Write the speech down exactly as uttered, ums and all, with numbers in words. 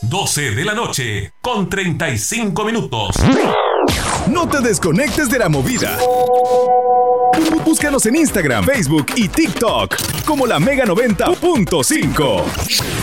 doce de la noche, con treinta y cinco minutos. No te desconectes de la movida. Búscanos en Instagram, Facebook y TikTok como La Mega noventa punto cinco.